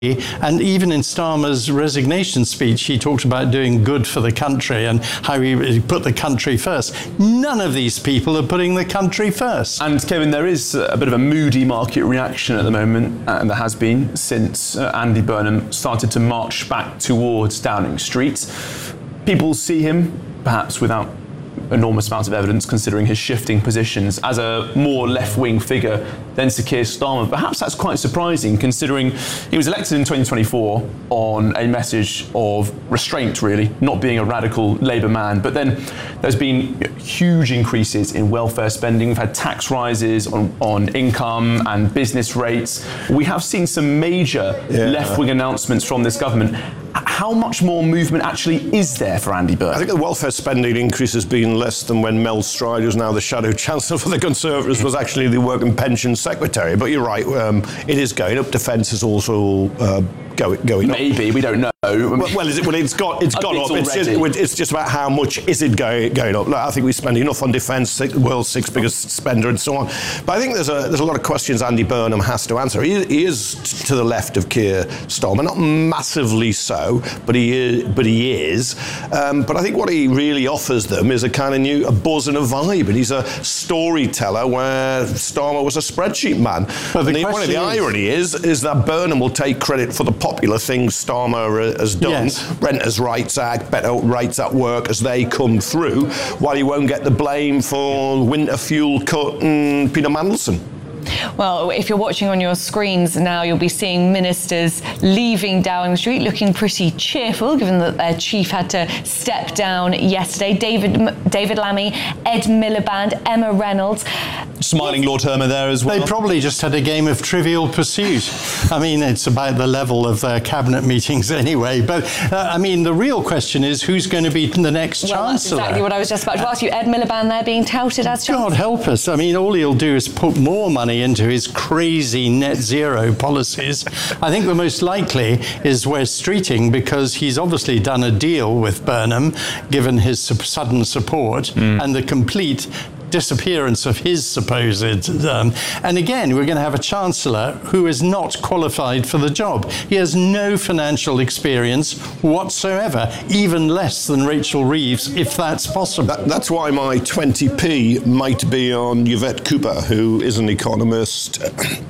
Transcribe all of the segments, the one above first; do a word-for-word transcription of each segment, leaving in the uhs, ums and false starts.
And even in Starmer's resignation speech, he talked about doing good for the country and how he put the country first. None of these people are putting the country first. And Kevin, there is a bit of a moody market reaction at the moment, and there has been since uh, Andy Burnham started to march back towards Downing Street. People see him, perhaps without enormous amounts of evidence, considering his shifting positions, as a more left-wing figure than Sir Keir Starmer. Perhaps that's quite surprising, considering he was elected in twenty twenty-four on a message of restraint, really, not being a radical Labour man. But then there's been huge increases in welfare spending. We've had tax rises on, on income and business rates. We have seen some major yeah. left-wing announcements from this government. How much more movement actually is there for Andy Burnham? I think the welfare spending increase has been less than when Mel Stride, who's now the Shadow Chancellor for the Conservatives, was actually the Work and Pensions Secretary. But you're right, um, it is going up. Defence is also uh, going, going up. Maybe, we don't know. Well, well, is it, well it's got it's gone up. It's just, it's just about how much is it going, going up. Look, I think we spend enough on defence, the world's sixth biggest spender, and so on. But I think there's a there's a lot of questions Andy Burnham has to answer. He, he is t- to the left of Keir Starmer, not massively so, but he is. But he is. Um, but I think what he really offers them is a kind of new a buzz and a vibe. And he's a storyteller where Starmer was a spreadsheet man. But the, the one of the is, irony is is that Burnham will take credit for the popular things Starmer has done, yes. Renters' Rights Act, Better Rights at Work, as they come through, while he won't get the blame for winter fuel cut and Peter Mandelson. Well, if you're watching on your screens now, you'll be seeing ministers leaving Downing Street looking pretty cheerful, given that their chief had to step down yesterday. David David Lammy, Ed Miliband, Emma Reynolds. Smiling Lord Hermer there as well. They probably just had a game of Trivial Pursuit. I mean, it's about the level of their cabinet meetings anyway. But, uh, I mean, the real question is who's going to be the next well, Chancellor? That's exactly what I was just about to ask you. Ed Miliband there being touted as Chancellor. God help us. I mean, all he'll do is put more money into his crazy net zero policies. I think the most likely is Wes Streeting, because he's obviously done a deal with Burnham, given his sudden support mm. and the complete disappearance of his supposed... Um, and again, we're going to have a Chancellor who is not qualified for the job. He has no financial experience whatsoever, even less than Rachel Reeves, if that's possible. That, that's why my twenty p might be on Yvette Cooper, who is an economist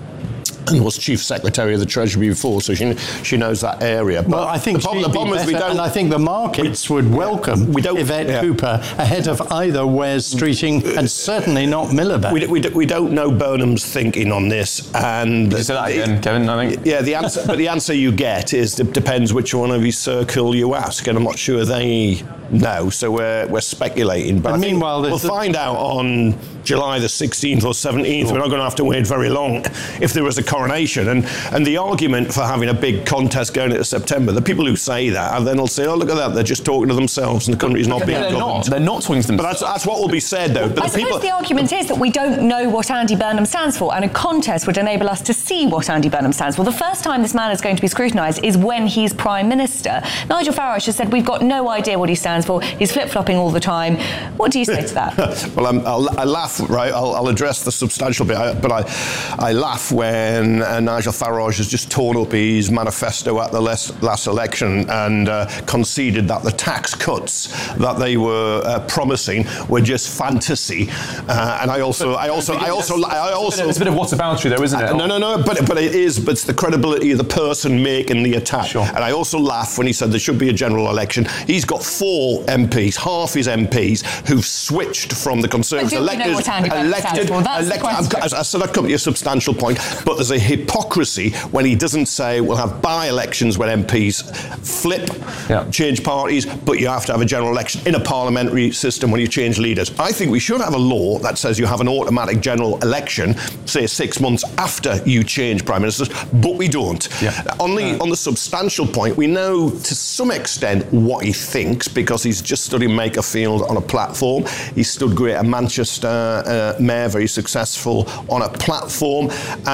and was Chief Secretary of the Treasury before, so she she knows that area. But well, I think the problem, the problem is we don't... And I think the markets we, would welcome we don't, Yvette yeah. Cooper ahead of either Wes Streeting and certainly not Miliband. We, we, we don't know Burnham's thinking on this. And Did you say that again, Kevin, I think? Yeah, the answer, but the answer you get is it depends which one of his circle you ask, and I'm not sure they know, so we're, we're speculating. But and meanwhile, we'll find out on July the sixteenth or seventeenth. Sure. We're not going to have to wait very long if there was a coronation. And and the argument for having a big contest going into September, the people who say that, and then they'll say, oh, look at that, they're just talking to themselves and the country's not being they're governed. Not. They're not talking to themselves. But that's, that's what will be said, though. But I the suppose people... the argument is that we don't know what Andy Burnham stands for, and a contest would enable us to see what Andy Burnham stands for. The first time this man is going to be scrutinised is when he's Prime Minister. Nigel Farage has said, we've got no idea what he stands for. He's flip-flopping all the time. What do you say to that? Well, I'm, I'll, I laugh, right? I'll, I'll address the substantial bit, I, but I, I laugh when uh, Nigel Farage has just torn up his manifesto at the last, last election and uh, conceded that the tax cuts that they were uh, promising were just fantasy. Uh, and I also, I also, I also, I also, it's a bit of whataboutery, though, isn't it? Uh, no, no, no. But but it is. But it's the credibility of the person making the attack. Sure. And I also laugh when he said there should be a general election. He's got four M Ps, half his M Ps, who've switched from the Conservatives, elected, elected, well, elected. I, I said I'd come to a substantial point, but there's a hypocrisy when he doesn't say we'll have by-elections when M Ps flip, yeah. change parties, but you have to have a general election in a parliamentary system when you change leaders. I think we should have a law that says you have an automatic general election, say six months after you change prime ministers, but we don't. Yeah. On the uh, on the substantial point, we know to some extent what he thinks because he's just stood in Makerfield on a platform. He stood Greater Manchester uh, Mayor, very successful on a platform, and he will be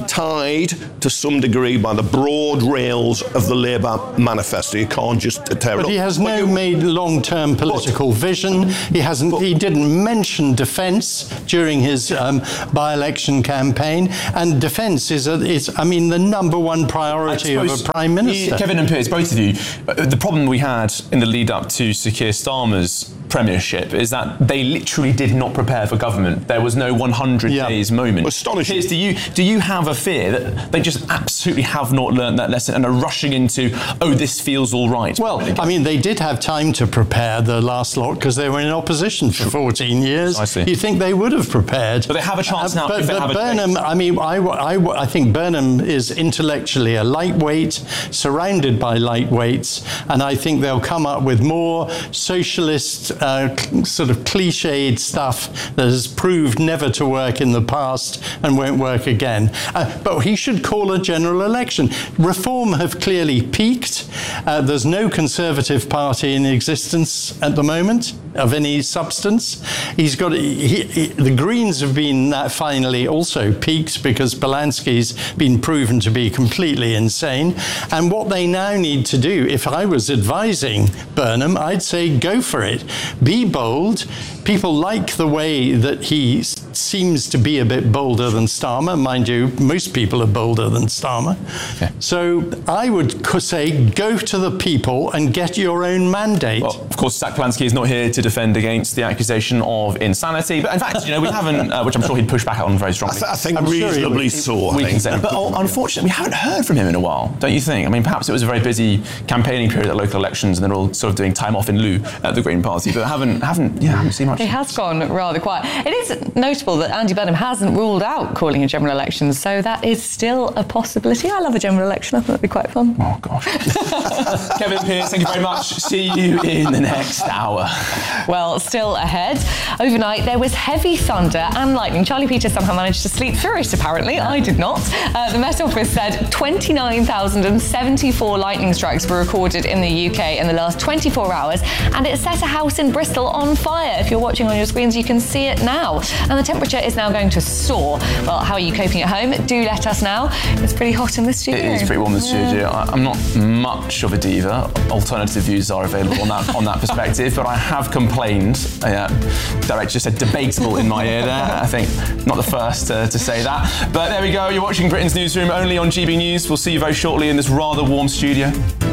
tied to some degree by the broad rails of the Labour manifesto. You can't just tear it up. But he has no you, made long-term political but, vision. He hasn't. But, he didn't mention defence during his um, by-election campaign. And defence is, a, is, I mean, the number one priority of a prime minister. Kevin and Piers, both of you, the problem we had in the lead-up to Sir Keir Starmer's premiership is that they literally did not prepare for government. There was no one hundred yeah. days moment. Astonishing. Piers, do you do you have a fear that they just absolutely have not learned that lesson and are rushing into, oh, this feels all right? Well, I mean, they did have time to prepare the last lot because they were in opposition for fourteen years. I see. You'd think they would have prepared. But they have a chance uh, now. But, if they but have Burnham, I mean, I, I, I think Burnham is intellectually a lightweight, surrounded by lightweights, and I think they'll come up with more socialist, uh, sort of cliched stuff that has proved never to work in the past and won't work again. Uh, but he should call a general election. Reform have clearly peaked. Uh, there's no Conservative Party in existence at the moment of any substance. He's got he, he, the Greens have been uh, finally also peaked because Polanski's been proven to be completely insane. And what they now need to do, if I was advising Burnham, I'd say go for it. Be bold. People like the way that he s- seems to be a bit bolder than Starmer. Mind you, most people are bolder than Starmer. Okay. So I would say go to the people and get your own mandate. Well, of course, Zach Polanski is not here to defend against the accusation of insanity. But in fact, you know, we haven't, uh, which I'm sure he'd push back on very strongly. I, th- I think I'm reasonably so. We can say. But oh, unfortunately, we haven't heard from him in a while, don't you think? I mean, perhaps it was a very busy campaigning period at local elections and they're all sort of doing time off in lieu at the Green Party, but haven't, haven't, yeah, haven't seen much. It has gone rather quiet. It is notable that Andy Burnham hasn't ruled out calling a general election, so that is still a possibility. I love a general election. I thought it'd be quite fun. Oh, gosh. Kevin Piers, thank you very much. See you in the next hour. Well, still ahead. Overnight, there was heavy thunder and lightning. Charlie Peters somehow managed to sleep through it, apparently. I did not. Uh, the Met Office said twenty-nine thousand seventy-four lightning strikes were recorded in the U K in the last twenty-four hours, and it set a house in Bristol on fire. If you're watching on your screens, you can see it now. And the temperature is now going to soar. Well, how are you coping at home? Do let us know. It's pretty hot in the studio. It is pretty warm in the yeah. studio. I, I'm not much of a diva. Alternative views are available on that on that perspective, but I have complained. Uh, Director just said debatable in my ear there. I think not the first uh, to say that. But there we go. You're watching Britain's Newsroom only on G B News. We'll see you very shortly in this rather warm studio.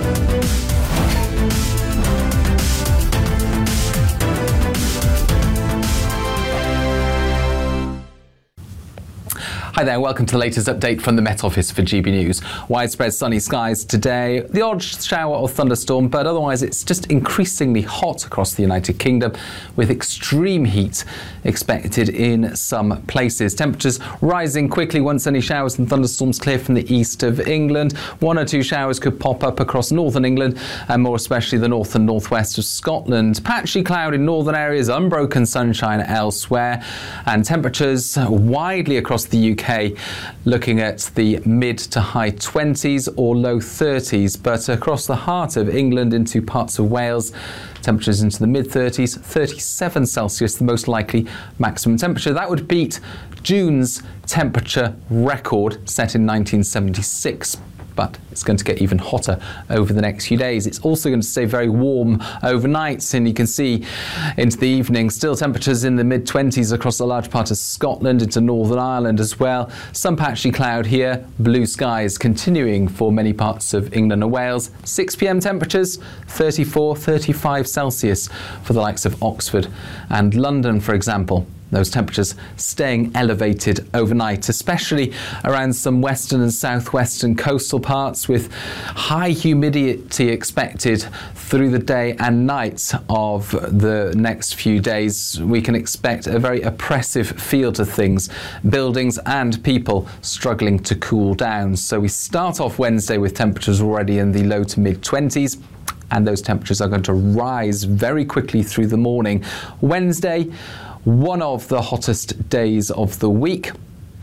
Hi there, welcome to the latest update from the Met Office for G B News. Widespread sunny skies today, the odd shower or thunderstorm, but otherwise it's just increasingly hot across the United Kingdom with extreme heat expected in some places. Temperatures rising quickly once any showers and thunderstorms clear from the east of England. One or two showers could pop up across northern England and more especially the north and northwest of Scotland. Patchy cloud in northern areas, unbroken sunshine elsewhere, and temperatures widely across the U K looking at the mid to high twenties or low thirties, but across the heart of England into parts of Wales, temperatures into the mid thirties, thirty-seven Celsius, the most likely maximum temperature. That would beat June's temperature record set in nineteen seventy-six. But it's going to get even hotter over the next few days. It's also going to stay very warm overnight, and you can see into the evening still temperatures in the mid twenties across a large part of Scotland, into Northern Ireland as well. Some patchy cloud here, blue skies continuing for many parts of England and Wales. six p.m. temperatures, thirty-four, thirty-five Celsius for the likes of Oxford and London, for example. Those temperatures staying elevated overnight, especially around some western and southwestern coastal parts, with high humidity expected through the day and night of the next few days. We can expect a very oppressive feel to things, buildings and people struggling to cool down. So we start off Wednesday with temperatures already in the low to mid twenties. And those temperatures are going to rise very quickly through the morning. Wednesday, one of the hottest days of the week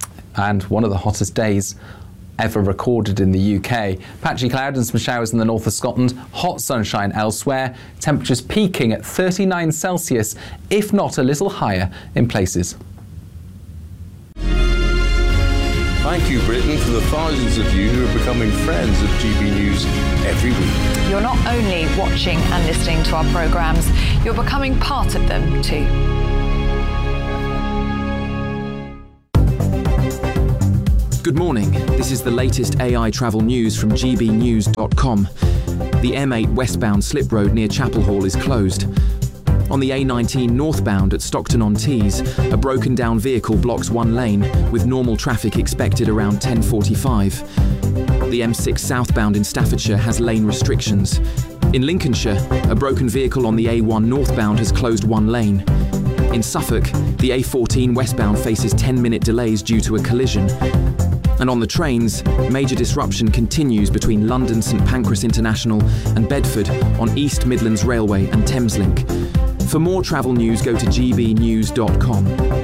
and one of the hottest days ever recorded in the U K. Patchy cloud and some showers in the north of Scotland, hot sunshine elsewhere, temperatures peaking at thirty-nine Celsius, if not a little higher in places. Thank you, Britain, for the thousands of you who are becoming friends of G B News every week. You're not only watching and listening to our programmes, you're becoming part of them too. Good morning. This is the latest A I travel news from G B news dot com. The M eight westbound slip road near Chapel Hall is closed. On the A nineteen northbound at Stockton-on-Tees, a broken down vehicle blocks one lane, with normal traffic expected around ten forty-five. The M six southbound in Staffordshire has lane restrictions. In Lincolnshire, a broken vehicle on the A one northbound has closed one lane. In Suffolk, the A fourteen westbound faces ten minute delays due to a collision. And on the trains, major disruption continues between London St Pancras International and Bedford on East Midlands Railway and Thameslink. For more travel news, go to G B news dot com.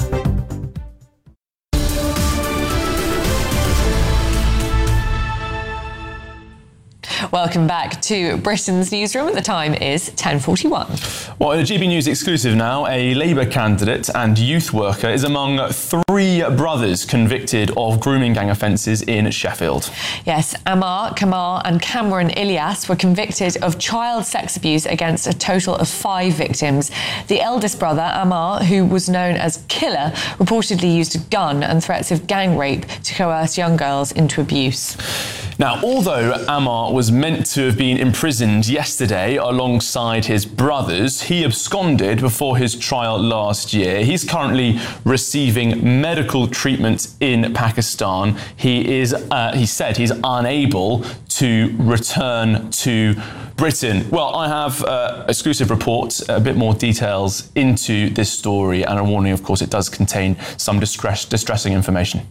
Welcome back to Britain's newsroom. The time is ten forty-one. Well, in a G B News exclusive now, a Labour candidate and youth worker is among three brothers convicted of grooming gang offences in Sheffield. Yes, Ammar, Kamar and Cameron Ilyas were convicted of child sex abuse against a total of five victims. The eldest brother, Ammar, who was known as Killer, reportedly used a gun and threats of gang rape to coerce young girls into abuse. Now, although Ammar was meant to have been imprisoned yesterday alongside his brothers, he absconded before his trial last year. He's currently receiving medical treatment in Pakistan. He is, uh, he said he's unable to return to Britain. Well, I have uh, exclusive reports, a bit more details into this story, and a warning, of course, it does contain some distress- distressing information.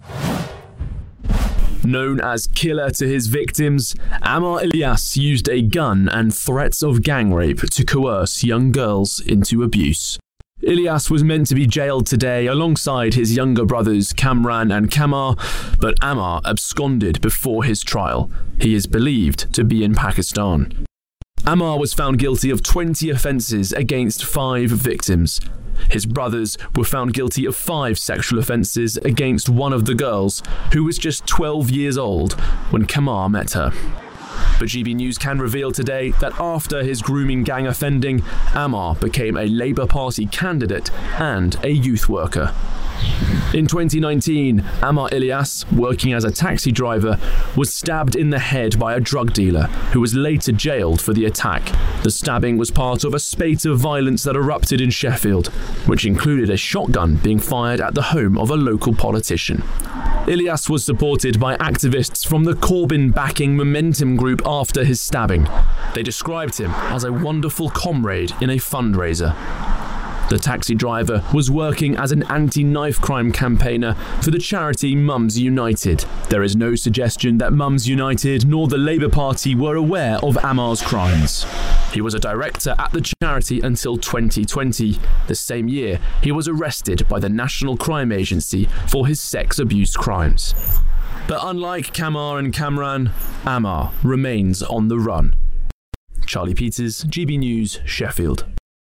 Known as Killer to his victims, Ammar Ilyas used a gun and threats of gang rape to coerce young girls into abuse. Ilyas was meant to be jailed today alongside his younger brothers Kamran and Kamar, but Ammar absconded before his trial. He is believed to be in Pakistan. Ammar was found guilty of twenty offences against five victims. His brothers were found guilty of five sexual offences against one of the girls, who was just twelve years old when Kamar met her. But G B News can reveal today that after his grooming gang offending, Ammar became a Labour Party candidate and a youth worker. In twenty nineteen, Ammar Ilyas, working as a taxi driver, was stabbed in the head by a drug dealer who was later jailed for the attack. The stabbing was part of a spate of violence that erupted in Sheffield, which included a shotgun being fired at the home of a local politician. Ilyas was supported by activists from the Corbyn-backing Momentum group after his stabbing. They described him as a wonderful comrade in a fundraiser. The taxi driver was working as an anti-knife crime campaigner for the charity Mums United. There is no suggestion that Mums United nor the Labour Party were aware of Ammar's crimes. He was a director at the charity until twenty twenty. The same year, he was arrested by the National Crime Agency for his sex abuse crimes. But unlike Kamar and Kamran, Ammar remains on the run. Charlie Peters, G B News, Sheffield.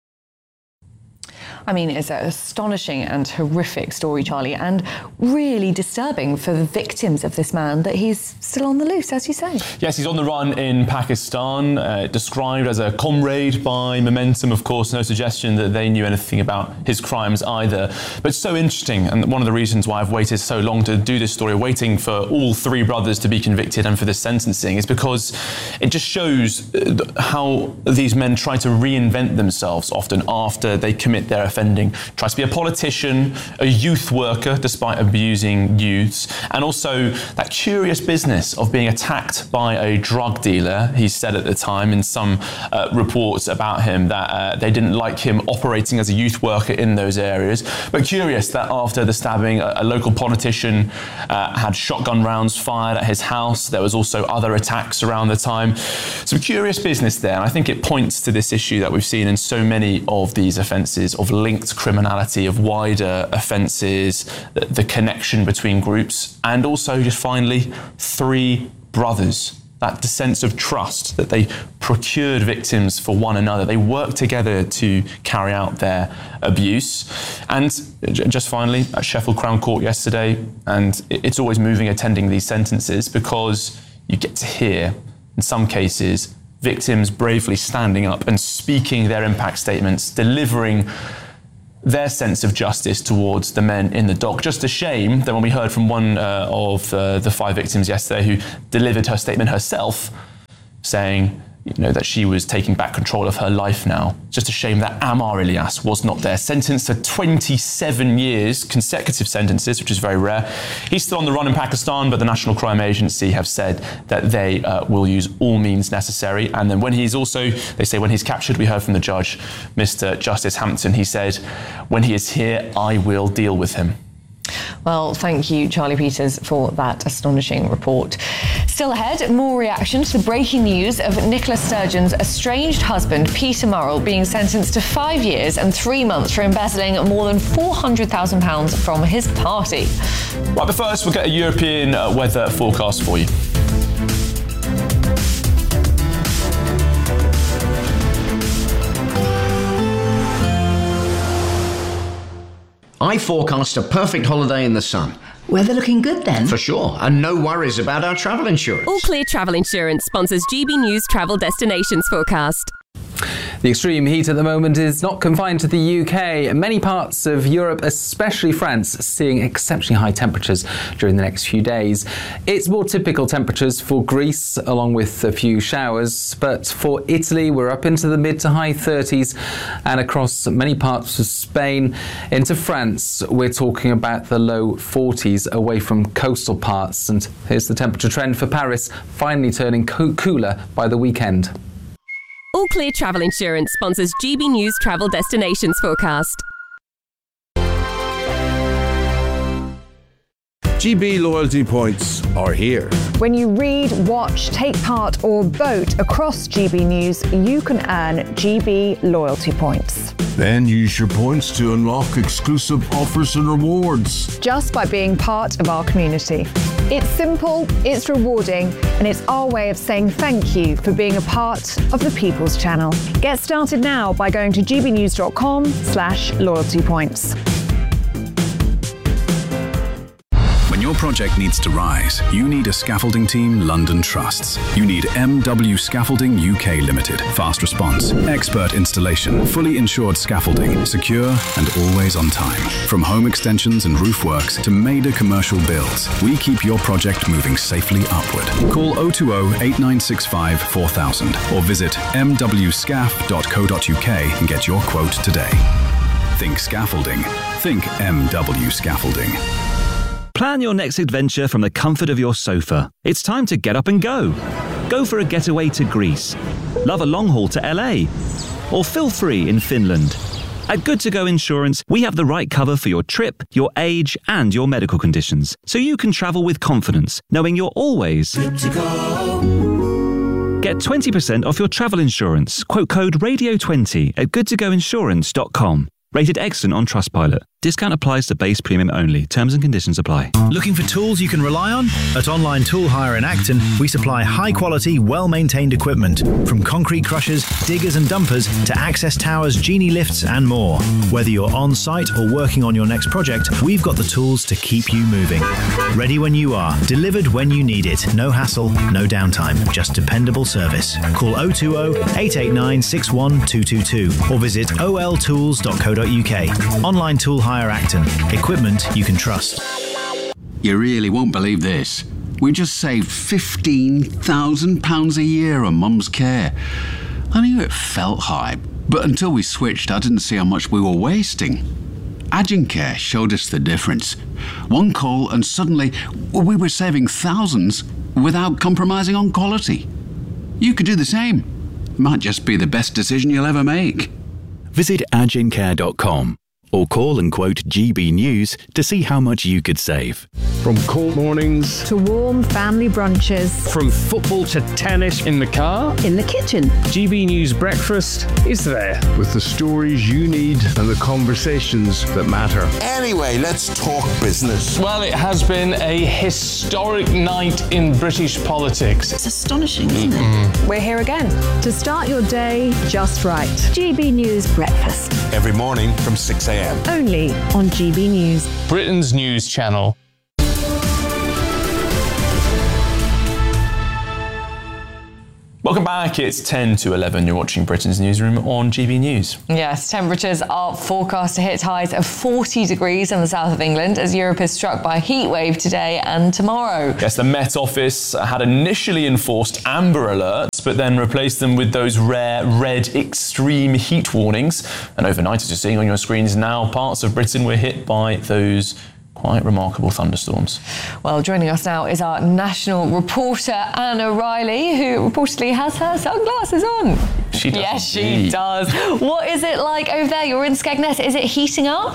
I mean, it's an astonishing and horrific story, Charlie, and really disturbing for the victims of this man that he's still on the loose, as you say. Yes, he's on the run in Pakistan, uh, described as a comrade by Momentum, of course, no suggestion that they knew anything about his crimes either. But so interesting, and one of the reasons why I've waited so long to do this story, waiting for all three brothers to be convicted and for this sentencing, is because it just shows how these men try to reinvent themselves often after they commit their offending. Tries to be a politician, a youth worker, despite abusing youths, and also that curious business of being attacked by a drug dealer. He said at the time in some uh, reports about him that uh, they didn't like him operating as a youth worker in those areas. But curious that after the stabbing, a, a local politician uh, had shotgun rounds fired at his house. There was also other attacks around the time. Some curious business there, and I think it points to this issue that we've seen in so many of these offences of linked criminality, of wider offences, the, the connection between groups, and also just finally three brothers that sense of trust, that they procured victims for one another. They worked together to carry out their abuse. And just finally, at Sheffield Crown Court yesterday, and it's always moving attending these sentences because you get to hear, in some cases, victims bravely standing up and speaking their impact statements, delivering their sense of justice towards the men in the dock. Just a shame that when we heard from one uh, of uh, the five victims yesterday who delivered her statement herself, saying, you know, that she was taking back control of her life now. Just a shame that Ammar Ilyas was not there, sentenced to twenty-seven years, consecutive sentences, which is very rare. He's still on the run in Pakistan, but the National Crime Agency have said that they uh, will use all means necessary. And then when he's also, they say when he's captured, we heard from the judge, Mister Justice Hampton, he said, when he is here, I will deal with him. Well, thank you, Charlie Peters, for that astonishing report. Still ahead, more reaction to the breaking news of Nicola Sturgeon's estranged husband, Peter Murrell, being sentenced to five years and three months for embezzling more than four hundred thousand pounds from his party. Right, but first, we'll get a European uh, weather forecast for you. I forecast a perfect holiday in the sun. Weather looking good then? For sure, and no worries about our travel insurance. All Clear Travel Insurance sponsors G B News Travel Destinations Forecast. The extreme heat at the moment is not confined to the U K. Many parts of Europe, especially France, are seeing exceptionally high temperatures during the next few days. It's more typical temperatures for Greece, along with a few showers, but for Italy, we're up into the mid to high thirties, and across many parts of Spain into France, we're talking about the low forties away from coastal parts. And here's the temperature trend for Paris, finally turning co- cooler by the weekend. All Clear Travel Insurance sponsors G B News Travel Destinations Forecast. G B loyalty points are here. When you read, watch, take part or vote across G B News, you can earn G B loyalty points. Then use your points to unlock exclusive offers and rewards. Just by being part of our community. It's simple, it's rewarding, and it's our way of saying thank you for being a part of the People's Channel. Get started now by going to gbnews.com slash loyalty points. When your project needs to rise, you need a scaffolding team London trusts. You need M W Scaffolding U K Limited. Fast response, expert installation, fully insured scaffolding, secure and always on time. From home extensions and roof works to major commercial builds, we keep your project moving safely upward. Call oh two oh, eight nine six five, four thousand or visit m w scaff dot co dot u k and get your quote today. Think scaffolding. Think M W Scaffolding. Plan your next adventure from the comfort of your sofa. It's time to get up and go. Go for a getaway to Greece. Love a long haul to L A. Or feel free in Finland. At Good To Go Insurance, we have the right cover for your trip, your age, and your medical conditions, so you can travel with confidence, knowing you're always good to go. Get twenty percent off your travel insurance. Quote code radio twenty at good to go insurance dot com. Rated excellent on Trustpilot. Discount applies to base premium only. Terms and conditions apply. Looking for tools you can rely on? At Online Tool Hire in Acton, we supply high-quality, well-maintained equipment, from concrete crushers, diggers and dumpers to access towers, genie lifts and more. Whether you're on-site or working on your next project, we've got the tools to keep you moving. Ready when you are, delivered when you need it. No hassle, no downtime, just dependable service. Call oh two oh, eight eight nine, six one two two two or visit o l tools dot co dot u k. Online Tool Hire Acton. Equipment you can trust. You really won't believe this. We just saved fifteen thousand pounds a year on Mum's care. I knew it felt high, but until we switched, I didn't see how much we were wasting. Agincare showed us the difference. One call and suddenly we were saving thousands without compromising on quality. You could do the same. Might just be the best decision you'll ever make. Visit agincare dot com. Or call and quote G B News to see how much you could save. From cold mornings to warm family brunches. From football to tennis in the car. In the kitchen. G B News Breakfast is there with the stories you need and the conversations that matter. Anyway, let's talk business. Well, it has been a historic night in British politics. It's astonishing, isn't it? Mm. We're here again to start your day just right. G B News Breakfast. Every morning from six a.m. Only on G B News. Britain's news channel. Welcome back. It's ten to eleven. You're watching Britain's Newsroom on G B News. Yes, temperatures are forecast to hit highs of forty degrees in the south of England as Europe is struck by a heat wave today and tomorrow. Yes, the Met Office had initially enforced amber alerts, but then replaced them with those rare red extreme heat warnings. And overnight, as you're seeing on your screens now, parts of Britain were hit by those quite remarkable thunderstorms. Well, joining us now is our national reporter, Anna Riley, who reportedly has her sunglasses on. She does. Yes, indeed. she does. What is it like over there? You're in Skegness. Is it heating up?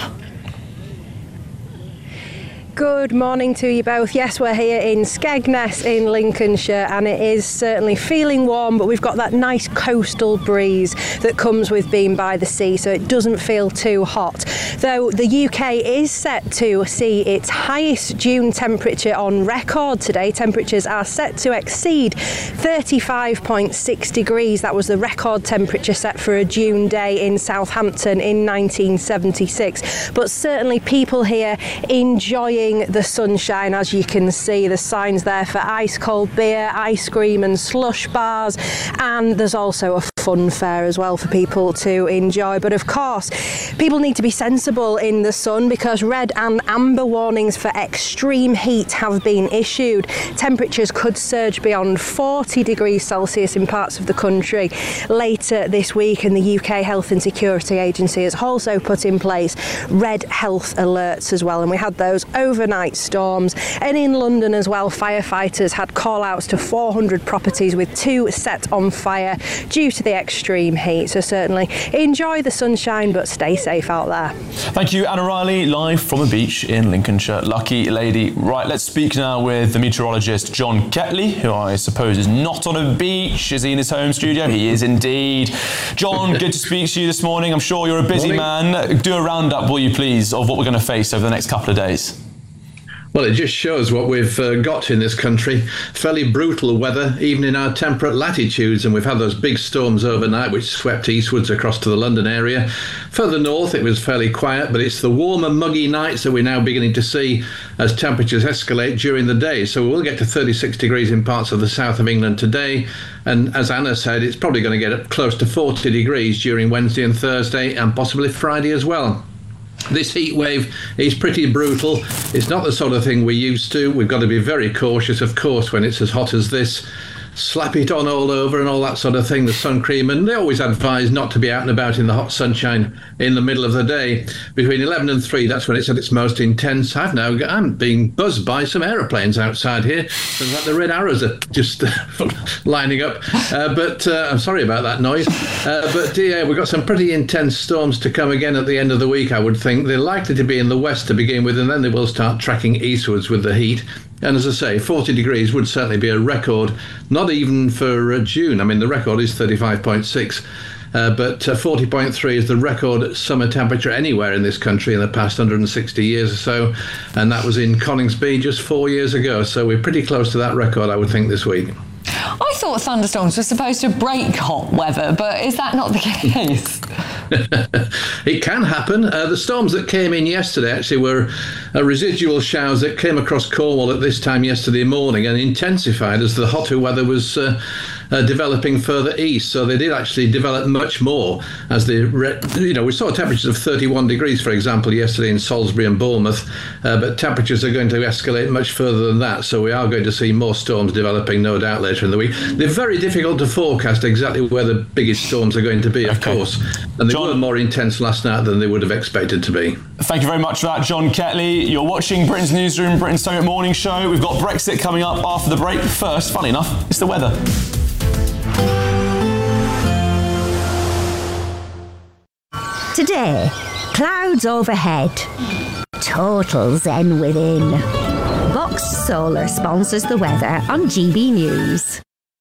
Good morning to you both. Yes, we're here in Skegness in Lincolnshire and it is certainly feeling warm, but we've got that nice coastal breeze that comes with being by the sea, so it doesn't feel too hot. Though the U K is set to see its highest June temperature on record today. Temperatures are set to exceed thirty-five point six degrees. That was the record temperature set for a June day in Southampton in nineteen seventy-six. But certainly people here enjoying the sunshine. As you can see, the signs there for ice cold beer, ice cream and slush bars, and there's also a fun fair as well for people to enjoy. But of course, people need to be sensible in the sun because red and amber warnings for extreme heat have been issued. Temperatures could surge beyond forty degrees Celsius in parts of the country later this week, and the U K Health and Security Agency has also put in place red health alerts as well, and we had those overnight storms. And in London as well, firefighters had call-outs to four hundred properties with two set on fire due to the extreme heat. So certainly enjoy the sunshine, but stay safe out there. Thank you, Anna Riley, live from a beach in Lincolnshire. Lucky lady. Right, let's speak now with the meteorologist John Ketley, who I suppose is not on a beach. Is he in his home studio? He is indeed. John, good to speak to you this morning. I'm sure you're a busy Morning. man. Do a roundup, will you please, of what we're going to face over the next couple of days. Well, it just shows what we've uh, got in this country. Fairly brutal weather, even in our temperate latitudes, and we've had those big storms overnight which swept eastwards across to the London area. Further north, it was fairly quiet, but it's the warmer, muggy nights that we're now beginning to see as temperatures escalate during the day. So we'll get to thirty-six degrees in parts of the south of England today, and as Anna said, it's probably going to get up close to forty degrees during Wednesday and Thursday, and possibly Friday as well. This heat wave is pretty brutal. It's not the sort of thing we're used to. We've got to be very cautious, of course, when it's as hot as this. Slap it on all over and all that sort of thing, the sun cream, and they always advise not to be out and about in the hot sunshine in the middle of the day. Between eleven and three, that's when it's at its most intense. I've now, I'm being buzzed by some aeroplanes outside here. In fact, the red arrows are just lining up. Uh, but uh, I'm sorry about that noise. Uh, but yeah, we've got some pretty intense storms to come again at the end of the week, I would think. They're likely to be in the west to begin with, and then they will start tracking eastwards with the heat. And as I say, forty degrees would certainly be a record, not even for uh, June. I mean, the record is thirty-five point six, uh, but uh, forty point three is the record summer temperature anywhere in this country in the past one hundred sixty years or so. And that was in Coningsby just four years ago. So we're pretty close to that record, I would think, this week. I thought thunderstorms were supposed to break hot weather, but is that not the case? It can happen. Uh, the storms that came in yesterday actually were uh, residual showers that came across Cornwall at this time yesterday morning and intensified as the hotter weather was uh, uh, developing further east. So they did actually develop much more as they, re- you know, we saw temperatures of thirty-one degrees, for example, yesterday in Salisbury and Bournemouth, uh, but temperatures are going to escalate much further than that. So we are going to see more storms developing, no doubt, later in the week. They're very difficult to forecast exactly where the biggest storms are going to be, of okay. course. And they John, were more intense last night than they would have expected to be. Thank you very much for that, John Ketley. You're watching Britain's Newsroom, Britain's Favourite Morning Show. We've got Brexit coming up after the break. First, funny enough, it's the weather. Today Clouds overhead. Total zen within. Box Solar sponsors the weather on G B News.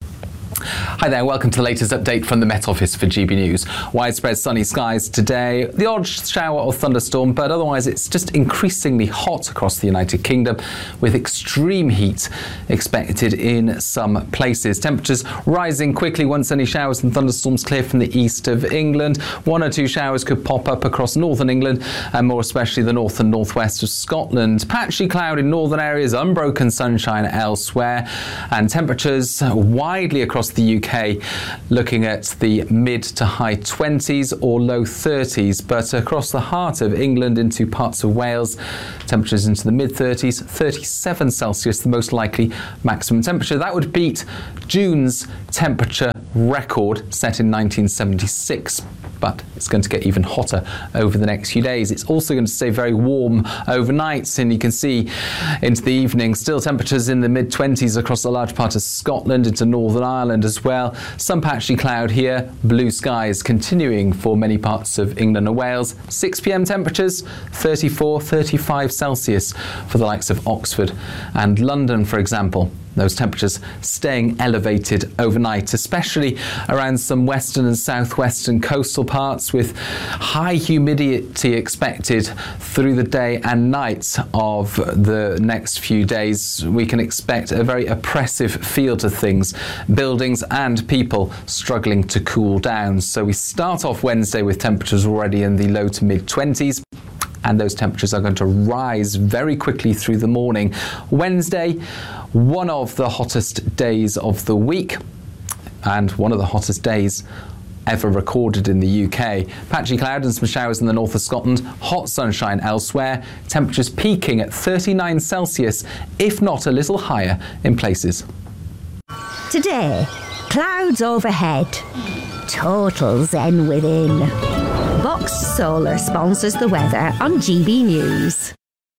Hi there, welcome to the latest update from the Met Office for G B News. Widespread sunny skies today, the odd shower or thunderstorm, but otherwise it's just increasingly hot across the United Kingdom with extreme heat expected in some places. Temperatures rising quickly once any showers and thunderstorms clear from the east of England. One or two showers could pop up across northern England and more especially the north and northwest of Scotland. Patchy cloud in northern areas, unbroken sunshine elsewhere, and temperatures widely across the U K looking at the mid to high twenties or low thirties, but across the heart of England into parts of Wales, temperatures into the mid thirties, thirty-seven Celsius, the most likely maximum temperature. That would beat June's temperature record set in nineteen seventy-six. But it's going to get even hotter over the next few days. It's also going to stay very warm overnight, and you can see into the evening still temperatures in the mid twenties across a large part of Scotland, into Northern Ireland as well. Some patchy cloud here, blue skies continuing for many parts of England and Wales. six p m temperatures thirty-four, thirty-five Celsius for the likes of Oxford and London, for example. Those temperatures staying elevated overnight, especially around some western and southwestern coastal parts, with high humidity expected through the day and night of the next few days. We can expect a very oppressive feel to things, buildings and people struggling to cool down. So we start off Wednesday with temperatures already in the low to mid twenties. And those temperatures are going to rise very quickly through the morning. Wednesday, one of the hottest days of the week and one of the hottest days ever recorded in the U K. Patchy cloud and some showers in the north of Scotland, hot sunshine elsewhere, temperatures peaking at thirty-nine Celsius, if not a little higher in places. Today, clouds overhead. Total zen within. Box Solar sponsors the weather on G B News.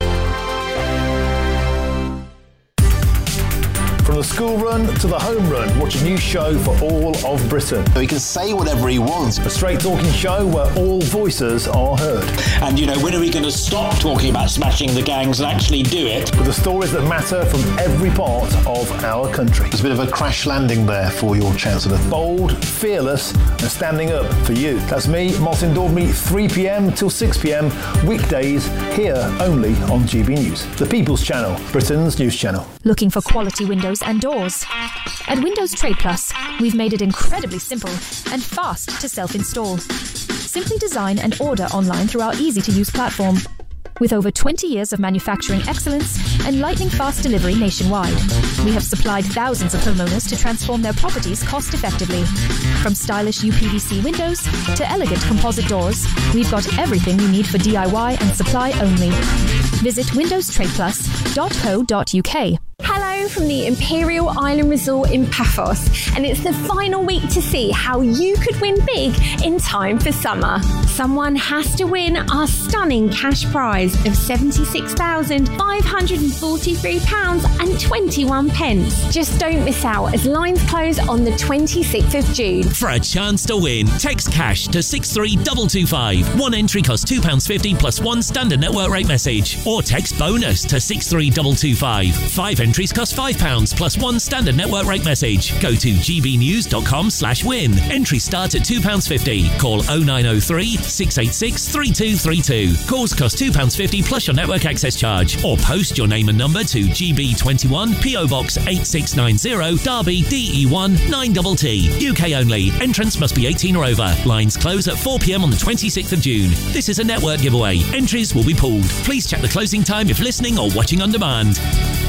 From the school run to the home run, watch a new show for all of Britain. He can say whatever he wants. A straight talking show where all voices are heard. And, you know, when are we going to stop talking about smashing the gangs and actually do it? With the stories that matter from every part of our country. There's a bit of a crash landing there for your Chancellor. Bold, fearless and standing up for you. That's me, Martin Dordme, three p m till six p m, weekdays, here only on G B News. The People's Channel, Britain's news channel. Looking for quality windows and doors? At Windows Trade Plus, we've made it incredibly simple and fast to self-install. Simply design and order online through our easy-to-use platform. With over twenty years of manufacturing excellence and lightning-fast delivery nationwide, we have supplied thousands of homeowners to transform their properties cost-effectively. From stylish U P V C windows to elegant composite doors, we've got everything you need for D I Y and supply only. Visit windows trade plus dot co dot u k. Hello from the Imperial Island Resort in Paphos, and it's the final week to see how you could win big in time for summer. Someone has to win our stunning cash prize of seventy-six thousand five hundred forty-three pounds and twenty-one pence. Just don't miss out as lines close on the twenty-sixth of June. For a chance to win, text cash to six three two two five. One entry costs two pounds fifty plus one standard network rate message. Or text bonus to six three two two five. Five entries cost five pounds plus one standard network rate message. Go to g b news dot com slash win. Entries start at two pounds fifty. Call oh nine oh three, six eight six, three two three two. Calls cost two pounds fifty plus your network access charge. Or post your name and number to G B twenty-one, P O Box eight six nine zero, Derby, D E one nine T T. U K only. Entrance must be eighteen or over. Lines close at four p m on the twenty-sixth of June. This is a network giveaway. Entries will be pulled. Please check the closing time if listening or watching on demand.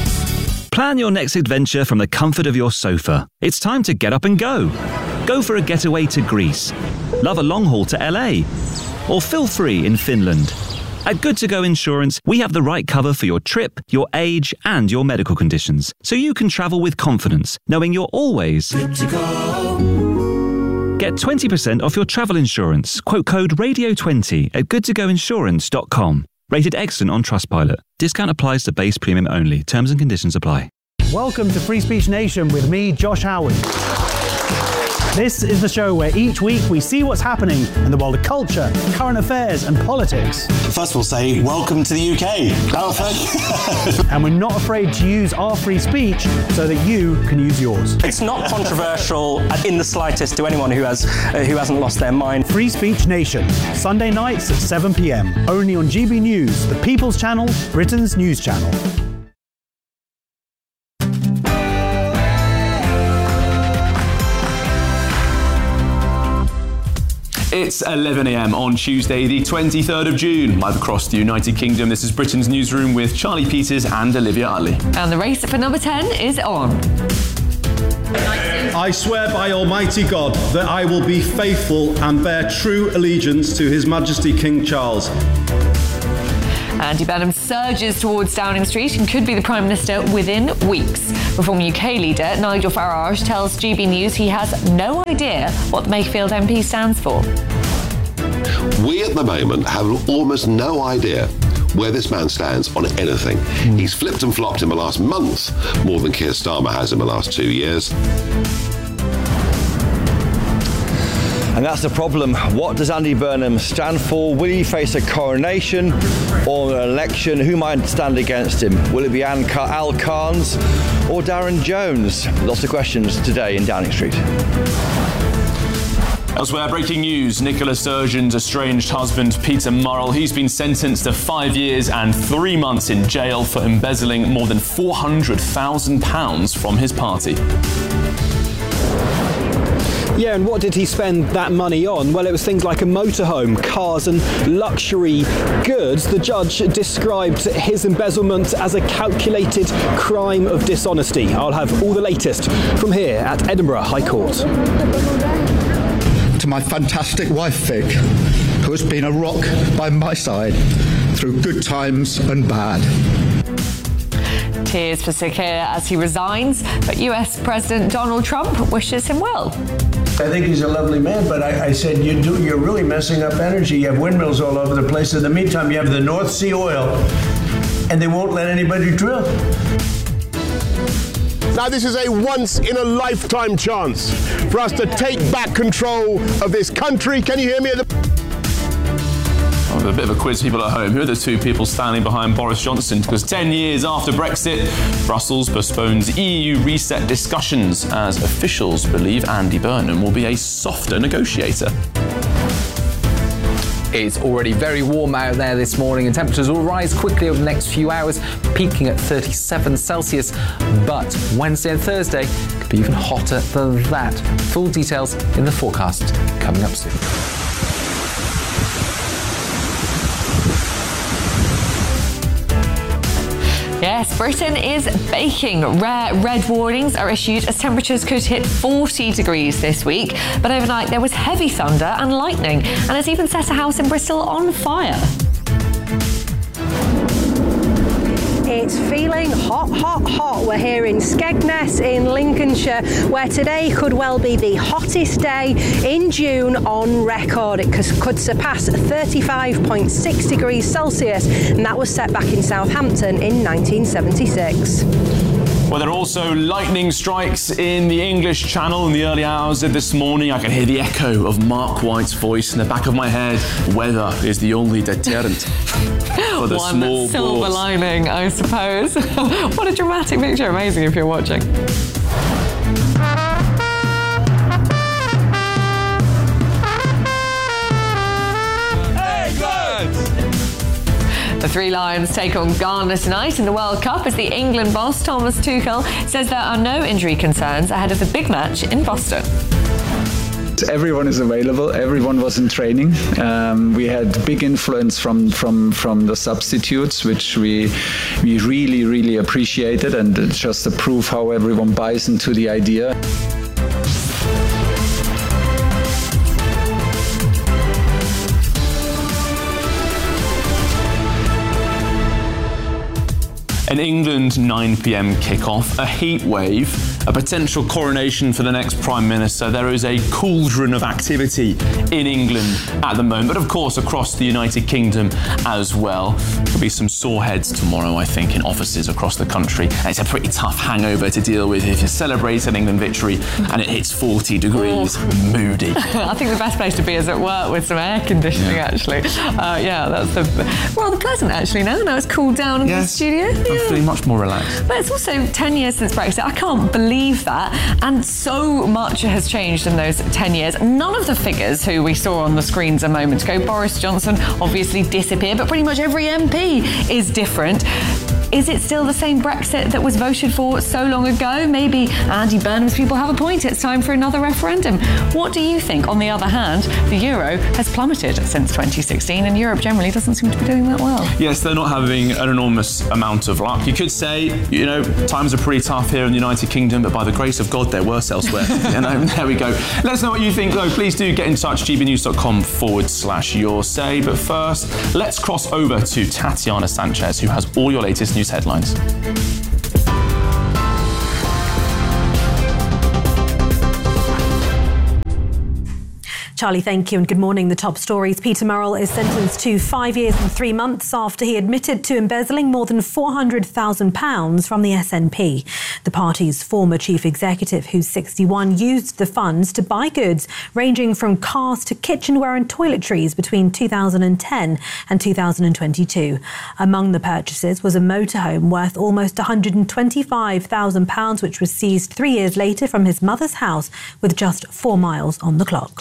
Plan your next adventure from the comfort of your sofa. It's time to get up and go. Go for a getaway to Greece. Love a long haul to L A. Or feel free in Finland. At Good To Go Insurance, we have the right cover for your trip, your age, and your medical conditions, so you can travel with confidence, knowing you're always good to go. Get twenty percent off your travel insurance. Quote code radio twenty at good to go insurance dot com. Rated excellent on Trustpilot. Discount applies to base premium only. Terms and conditions apply. Welcome to Free Speech Nation with me, Josh Howard. This is the show where each week we see what's happening in the world of culture, current affairs and politics. First we'll say, welcome to the U K. Oh, thank And we're not afraid to use our free speech so that you can use yours. It's not controversial in the slightest to anyone who has uh, who hasn't lost their mind. Free Speech Nation, Sunday nights at seven p m, only on G B News, the People's Channel, Britain's news channel. It's eleven a m on Tuesday, the twenty-third of June. Live across the United Kingdom, this is Britain's Newsroom with Charlie Peters and Olivia Utley. And the race for number ten is on. I swear by Almighty God that I will be faithful and bear true allegiance to His Majesty King Charles. Andy Burnham surges towards Downing Street and could be the Prime Minister within weeks. Reform U K leader Nigel Farage tells G B News he has no idea what the Mayfield M P stands for. We at the moment have almost no idea where this man stands on anything. Mm. He's flipped and flopped in the last month more than Keir Starmer has in the last two years. And that's the problem. What does Andy Burnham stand for? Will he face a coronation or an election? Who might stand against him? Will it be Al Carnes or Darren Jones? Lots of questions today in Downing Street. Elsewhere, breaking news. Nicola Sturgeon's estranged husband, Peter Murrell, he's been sentenced to five years and three months in jail for embezzling more than four hundred thousand pounds from his party. Yeah, and what did he spend that money on? Well, it was things like a motorhome, cars and luxury goods. The judge described his embezzlement as a calculated crime of dishonesty. I'll have all the latest from here at Edinburgh High Court. To my fantastic wife, Vic, who has been a rock by my side through good times and bad. Tears for Sakir as he resigns, but U S President Donald Trump wishes him well. I think he's a lovely man, but I, I said, you do, you're really messing up energy. You have windmills all over the place. In the meantime, you have the North Sea oil, and they won't let anybody drill. Now, this is a once-in-a-lifetime chance for us to take back control of this country. Can you hear me? A bit of a quiz, people at home. Who are the two people standing behind Boris Johnson? Because ten years after Brexit, Brussels postpones E U reset discussions as officials believe Andy Burnham will be a softer negotiator. It's already very warm out there this morning and temperatures will rise quickly over the next few hours, peaking at thirty-seven Celsius. But Wednesday and Thursday could be even hotter than that. Full details in the forecast coming up soon. Yes, Britain is baking. Rare red warnings are issued as temperatures could hit forty degrees this week. But overnight there was heavy thunder and lightning, and it's even set a house in Bristol on fire. It's feeling hot, hot, hot. We're here in Skegness in Lincolnshire, where today could well be the hottest day in June on record. It could surpass thirty-five point six degrees Celsius, and that was set back in Southampton in nineteen seventy-six. Well, there are also lightning strikes in the English Channel in the early hours of this morning. I can hear the echo of Mark White's voice in the back of my head. Weather is the only deterrent for the One small silver boards. lining, I suppose. What a dramatic picture. Amazing if you're watching. The Three Lions take on Ghana tonight in the World Cup as the England boss, Thomas Tuchel, says there are no injury concerns ahead of the big match in Boston. Everyone is available. Everyone was in training. Um, we had big influence from from from the substitutes, which we we really really appreciated, and it's just a proof how everyone buys into the idea. An England nine p.m. kickoff, a heat wave, a potential coronation for the next Prime Minister. There is a cauldron of activity in England at the moment, but of course across the United Kingdom as well. There'll be some sore heads tomorrow, I think, in offices across the country. And it's a pretty tough hangover to deal with if you celebrate an England victory and it hits forty degrees. Oh. Moody. I think the best place to be is at work with some air conditioning, yeah. actually. Uh, yeah, that's the, rather pleasant, actually, now. Now it's cooled down in yes. the studio. Yeah. I'm feeling much more relaxed. But it's also ten years since Brexit. I can't believe that. And so much has changed in those ten years. None of the figures who we saw on the screens a moment ago, Boris Johnson obviously disappeared, but pretty much every M P is different. Is it still the same Brexit that was voted for so long ago? Maybe Andy Burnham's people have a point. It's time for another referendum. What do you think? On the other hand, the euro has plummeted since twenty sixteen, and Europe generally doesn't seem to be doing that well. Yes, they're not having an enormous amount of luck. You could say, you know, times are pretty tough here in the United Kingdom, but by the grace of God, they're worse elsewhere. You know, there we go. Let us know what you think, though. Please do get in touch, gbnews.com forward slash your say. But first, let's cross over to Tatiana Sanchez, who has all your latest news headlines. Charlie, thank you and good morning. The top stories. Peter Murrell is sentenced to five years and three months after he admitted to embezzling more than four hundred thousand pounds from the S N P. The party's former chief executive, who's sixty-one, used the funds to buy goods ranging from cars to kitchenware and toiletries between two thousand ten and two thousand twenty-two. Among the purchases was a motorhome worth almost one hundred twenty-five thousand pounds, which was seized three years later from his mother's house with just four miles on the clock.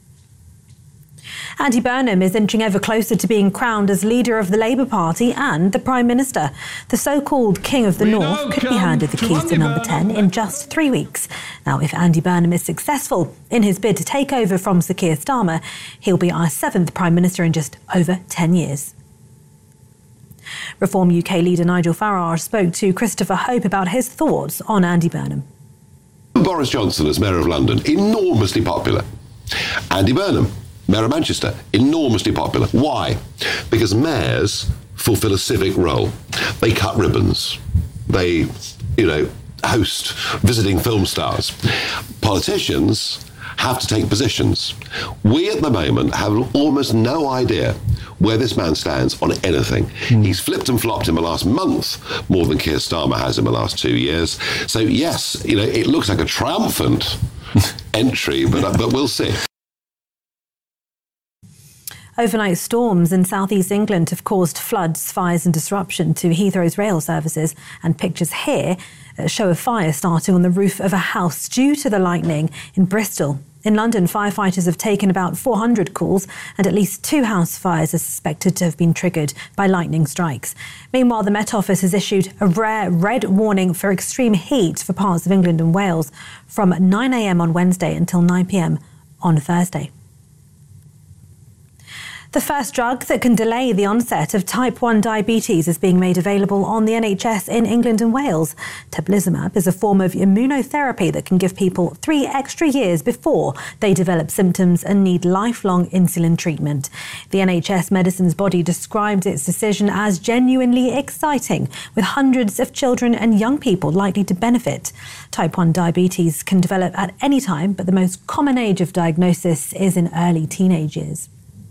Andy Burnham is inching ever closer to being crowned as leader of the Labour Party and the Prime Minister. The so-called King of the we North could be handed the keys to number ten in just three weeks. Now, if Andy Burnham is successful in his bid to take over from Sir Keir Starmer, he'll be our seventh Prime Minister in just over ten years. Reform U K leader Nigel Farage spoke to Christopher Hope about his thoughts on Andy Burnham. Boris Johnson as Mayor of London, enormously popular. Andy Burnham, Mayor of Manchester, enormously popular. Why? Because mayors fulfil a civic role. They cut ribbons. They, you know, host visiting film stars. Politicians have to take positions. We at the moment have almost no idea where this man stands on anything. Mm. He's flipped and flopped in the last month more than Keir Starmer has in the last two years. So yes, you know, it looks like a triumphant entry, but, uh, but we'll see. Overnight storms in southeast England have caused floods, fires and disruption to Heathrow's rail services. And pictures here show a fire starting on the roof of a house due to the lightning in Bristol. In London, firefighters have taken about four hundred calls and at least two house fires are suspected to have been triggered by lightning strikes. Meanwhile, the Met Office has issued a rare red warning for extreme heat for parts of England and Wales from nine a.m. on Wednesday until nine p.m. on Thursday. The first drug that can delay the onset of type one diabetes is being made available on the N H S in England and Wales. Teplizumab is a form of immunotherapy that can give people three extra years before they develop symptoms and need lifelong insulin treatment. The N H S Medicines body described its decision as genuinely exciting, with hundreds of children and young people likely to benefit. Type one diabetes can develop at any time, but the most common age of diagnosis is in early teenage years.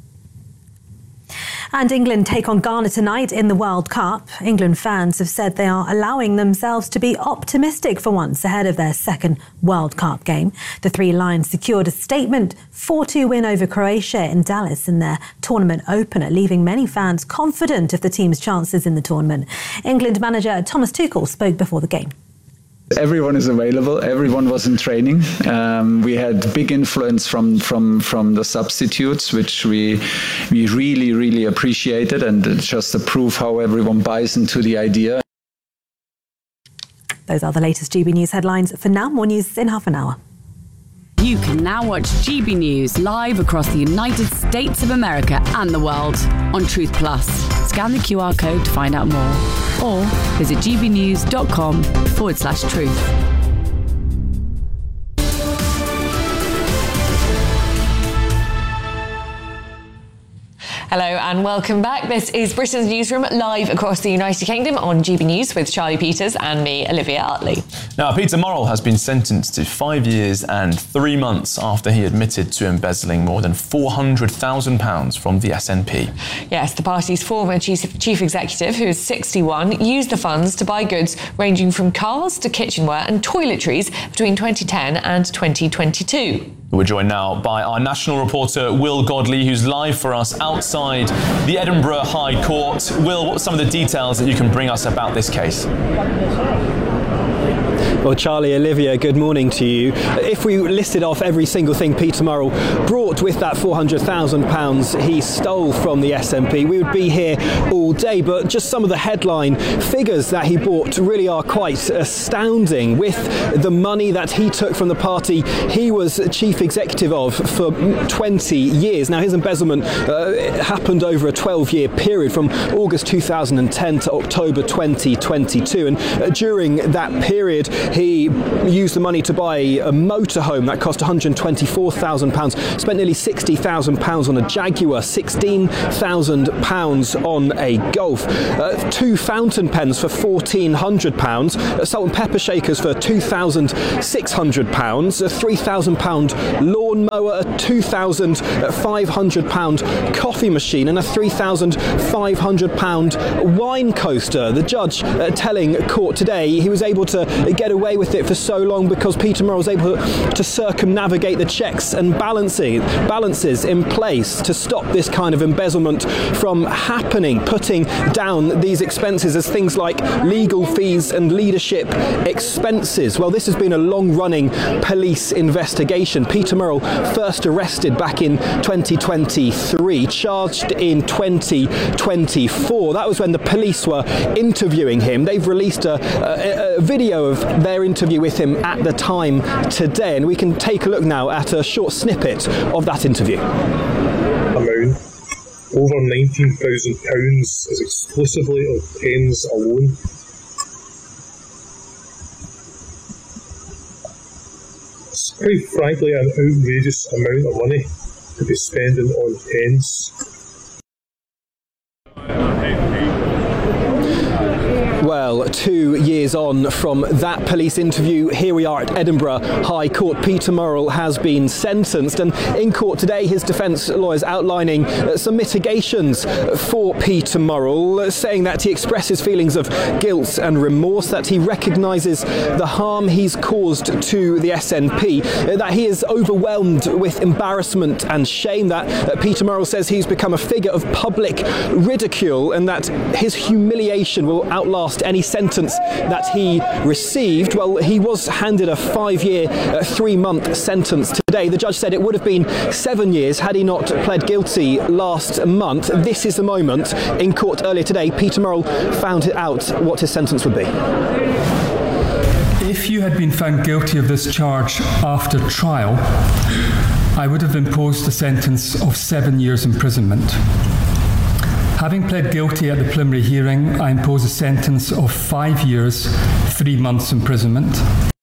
And England take on Ghana tonight in the World Cup. England fans have said they are allowing themselves to be optimistic for once ahead of their second World Cup game. The Three Lions secured a statement four two win over Croatia in Dallas in their tournament opener, leaving many fans confident of the team's chances in the tournament. England manager Thomas Tuchel spoke before the game. Everyone is available. Everyone was in training. Um, we had big influence from from from the substitutes, which we we really really appreciated, and just to prove how everyone buys into the idea. Those are the latest G B News headlines. For now, more news in half an hour. You can now watch G B News live across the United States of America and the world on Truth Plus. Scan the Q R code to find out more, or visit gbnews.com forward slash truth. Hello and welcome back. This is Britain's Newsroom, live across the United Kingdom on G B News with Charlie Peters and me, Olivia Hartley. Now, Peter Murrell has been sentenced to five years and three months after he admitted to embezzling more than four hundred thousand pounds from the S N P. Yes, the party's former chief, chief executive, who is sixty-one, used the funds to buy goods ranging from cars to kitchenware and toiletries between twenty ten and twenty twenty-two. We're joined now by our national reporter, Will Godley, who's live for us outside the Edinburgh High Court. Will, what are some of the details that you can bring us about this case? Well, Charlie, Olivia, good morning to you. If we listed off every single thing Peter Murrell brought with that four hundred thousand pounds he stole from the S N P, we would be here all day. But just some of the headline figures that he bought really are quite astounding. With the money that he took from the party he was chief executive of for twenty years. Now, his embezzlement uh, happened over a twelve-year period from August two thousand ten to October twenty twenty-two. And uh, during that period, he used the money to buy a motorhome that cost one hundred twenty-four thousand pounds, spent nearly sixty thousand pounds on a Jaguar, sixteen thousand pounds on a Golf, uh, two fountain pens for fourteen hundred pounds, uh, salt and pepper shakers for two thousand six hundred pounds, a three thousand pound lawnmower, a two thousand five hundred pound coffee machine and a three thousand five hundred pound wine coaster. The judge uh, telling court today he was able to get away with it for so long because Peter Murrell was able to circumnavigate the checks and balancing, balances in place to stop this kind of embezzlement from happening, putting down these expenses as things like legal fees and leadership expenses. Well, this has been a long-running police investigation. Peter Murrell first arrested back in twenty twenty-three, charged in twenty twenty-four. That was when the police were interviewing him. They've released a, a, a video of their interview with him at the time today, and we can take a look now at a short snippet of that interview. Amount over nineteen thousand pounds is exclusively of pens alone. It's quite frankly an outrageous amount of money to be spending on pens. Well, two years on from that police interview, here we are at Edinburgh High Court. Peter Murrell has been sentenced, and in court today his defence lawyers outlining uh, some mitigations for Peter Murrell, uh, saying that he expresses feelings of guilt and remorse, that he recognises the harm he's caused to the S N P, uh, that he is overwhelmed with embarrassment and shame, that uh, Peter Murrell says he's become a figure of public ridicule and that his humiliation will outlast any sentence that he received. Well, he was handed a five-year, uh, three-month sentence today. The judge said it would have been seven years had he not pled guilty last month. This is the moment in court earlier today. Peter Murrell found out what his sentence would be. If you had been found guilty of this charge after trial, I would have imposed a sentence of seven years imprisonment. Having pled guilty at the preliminary hearing, I impose a sentence of five years, three months imprisonment.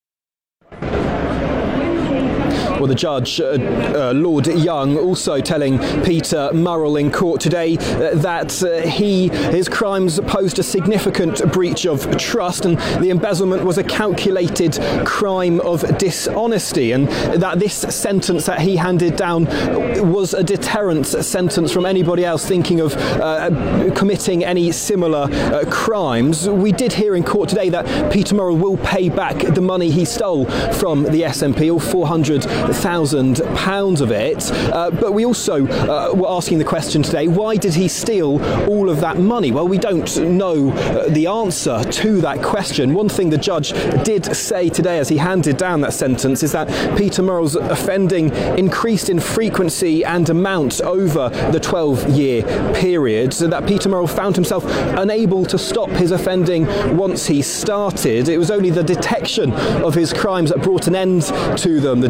Well, the judge, uh, uh, Lord Young, also telling Peter Murrell in court today uh, that uh, he, his crimes posed a significant breach of trust and the embezzlement was a calculated crime of dishonesty, and that this sentence that he handed down was a deterrent sentence from anybody else thinking of uh, committing any similar uh, crimes. We did hear in court today that Peter Murrell will pay back the money he stole from the S N P, all four hundred thousand pounds of it, uh, but we also uh, were asking the question today, why did he steal all of that money? Well, we don't know uh, the answer to that question. One thing the judge did say today as he handed down that sentence is that Peter Murrell's offending increased in frequency and amount over the twelve-year period, so that Peter Murrell found himself unable to stop his offending once he started. It was only the detection of his crimes that brought an end to them, the judge said.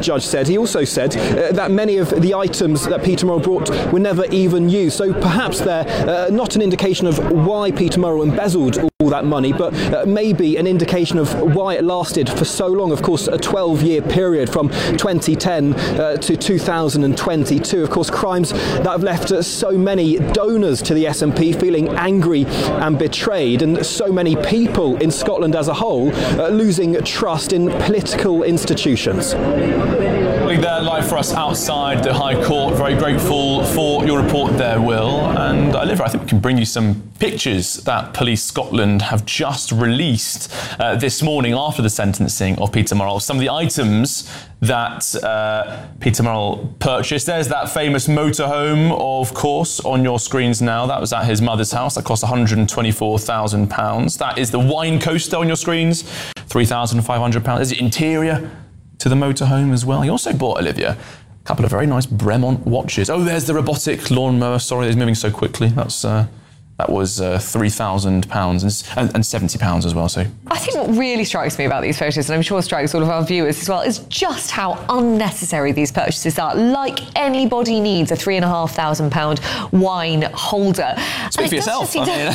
he also said uh, that many of the items that Peter Murrell brought were never even used. So perhaps they're uh, not an indication of why Peter Murrell embezzled all that money, but uh, maybe an indication of why it lasted for so long. Of course, a twelve-year period from twenty ten uh, to two thousand twenty-two. Of course, crimes that have left uh, so many donors to the S N P feeling angry and betrayed, and so many people in Scotland as a whole uh, losing trust in political institutions. There live for us outside the High Court. Very grateful for your report there, Will. And uh, Olivia, I think we can bring you some pictures that Police Scotland have just released uh, this morning after the sentencing of Peter Murrell. Some of the items that uh, Peter Murrell purchased. There's that famous motorhome, of course, on your screens now. That was at his mother's house. That cost one hundred twenty-four thousand pounds. That is the wine coaster on your screens, three thousand five hundred pounds. There's the interior to the motorhome as well. He also bought, Olivia, a couple of very nice Bremont watches. Oh, there's the robotic lawnmower. Sorry, it's moving so quickly. That's uh, that was uh, three thousand pounds and, and seventy pounds as well. So I think what really strikes me about these photos, and I'm sure strikes all of our viewers as well, is just how unnecessary these purchases are. Like anybody needs a three and a half thousand pound wine holder. Speak for yourself. I mean.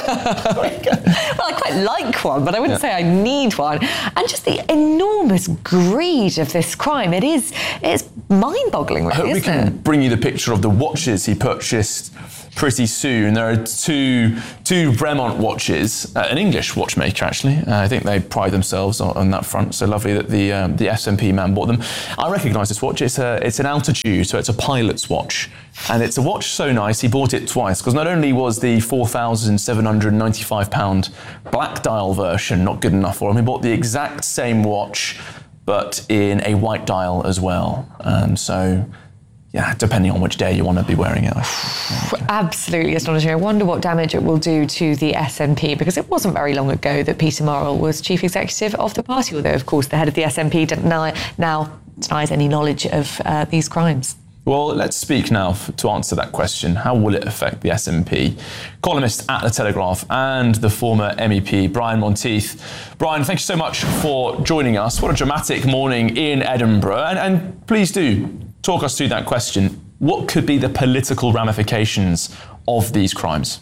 Well, I quite like one, but I wouldn't yeah. say I need one. And just the enormous greed of this crime. It is it's mind-boggling, really, I hope isn't we can it? bring you the picture of the watches he purchased pretty soon. There are two two Bremont watches, uh, an English watchmaker actually. Uh, I think they pride themselves on, on that front. So lovely that the um, the S N P man bought them. I recognise this watch. It's a it's an Altitude, so it's a pilot's watch, and it's a watch so nice he bought it twice because not only was the four thousand seven hundred ninety-five pound black dial version not good enough for him, he bought the exact same watch but in a white dial as well. Um, so. Yeah, depending on which day you want to be wearing it. Absolutely astonishing. I wonder what damage it will do to the S N P, because it wasn't very long ago that Peter Murrell was chief executive of the party, although, of course, the head of the S N P deny, now denies any knowledge of uh, these crimes. Well, let's speak now f- to answer that question. How will it affect the S N P? Columnist at The Telegraph and the former M E P, Brian Monteith. Brian, thank you so much for joining us. What a dramatic morning in Edinburgh. And, and please do talk us through that question. What could be the political ramifications of these crimes?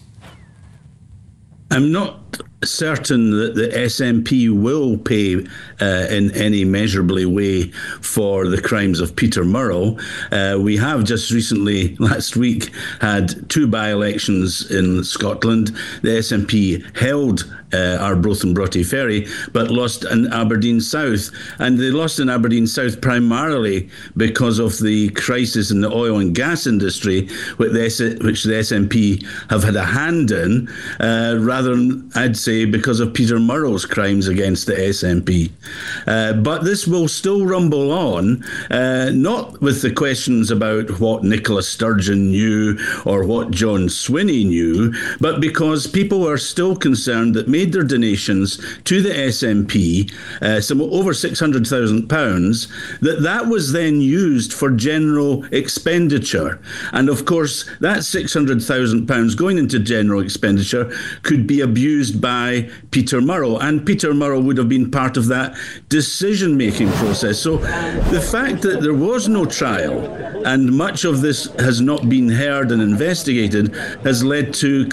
I'm not certain that the S N P will pay uh, in any measurably way for the crimes of Peter Murrell. Uh, we have just recently, last week, had two by-elections in Scotland. The S N P held uh, Arbroath and Broughty Ferry, but lost in Aberdeen South. And they lost in Aberdeen South primarily because of the crisis in the oil and gas industry, which the, S- which the S N P have had a hand in, uh, rather than, I'd say, because of Peter Murrell's crimes against the S N P. Uh, but this will still rumble on, uh, not with the questions about what Nicola Sturgeon knew or what John Swinney knew, but because people are still concerned that made their donations to the S N P, uh, some over six hundred thousand pounds, that that was then used for general expenditure. And of course, that six hundred thousand pounds going into general expenditure could be abused by Peter Murrell, and Peter Murrell would have been part of that decision-making process. So the fact that there was no trial and much of this has not been heard and investigated has led to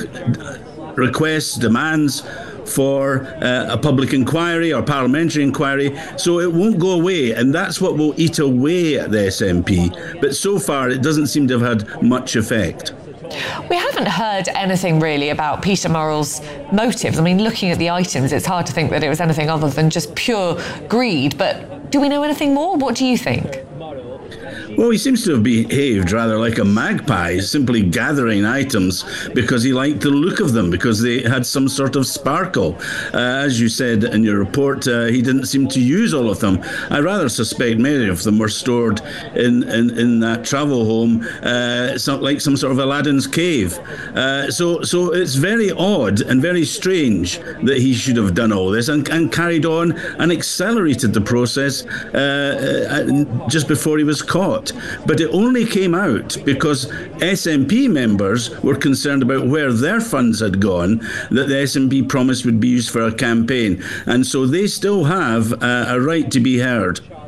requests, demands for uh, a public inquiry or parliamentary inquiry, so it won't go away, and that's what will eat away at the S N P. But so far it doesn't seem to have had much effect. We haven't heard anything really about Peter Murrell's motives. I mean, looking at the items, it's hard to think that it was anything other than just pure greed. But do we know anything more? What do you think? Well, he seems to have behaved rather like a magpie, simply gathering items because he liked the look of them, because they had some sort of sparkle. Uh, as you said in your report, uh, he didn't seem to use all of them. I rather suspect many of them were stored in, in, in that travel home, uh, some, like some sort of Aladdin's cave. Uh, so so it's very odd and very strange that he should have done all this and, and carried on and accelerated the process uh, uh, just before he was caught. But it only came out because S N P members were concerned about where their funds had gone, that the S N P promised would be used for a campaign. And so they still have uh, a right to be heard.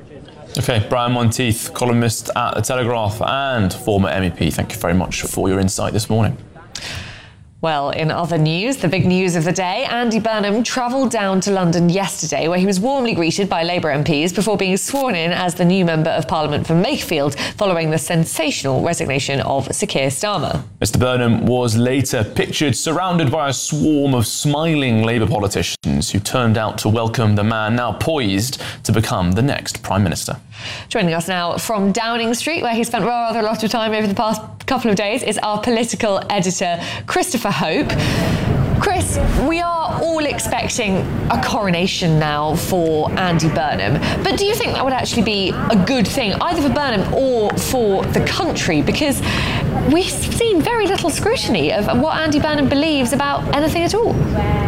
Okay, Brian Monteith, columnist at The Telegraph and former M E P, thank you very much for your insight this morning. Well, in other news, the big news of the day, Andy Burnham travelled down to London yesterday, where he was warmly greeted by Labour M Ps before being sworn in as the new Member of Parliament for Makefield, following the sensational resignation of Sir Keir Starmer. Mister Burnham was later pictured surrounded by a swarm of smiling Labour politicians who turned out to welcome the man now poised to become the next Prime Minister. Joining us now from Downing Street, where he spent rather a lot of time over the past couple of days, is our political editor, Christopher Hope. Chris, we are all expecting a coronation now for Andy Burnham, but do you think that would actually be a good thing, either for Burnham or for the country? Because we've seen very little scrutiny of what Andy Burnham believes about anything at all.